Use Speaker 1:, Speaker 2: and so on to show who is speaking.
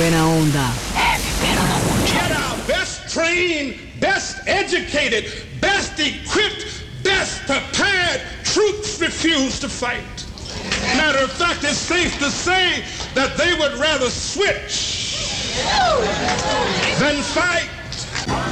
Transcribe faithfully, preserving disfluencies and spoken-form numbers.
Speaker 1: buena onda. Heavy, pero no mucho.
Speaker 2: Yet our best trained, best educated, best equipped, best prepared troops refuse to fight. Matter of fact, it's safe to say that they would rather switch than fight.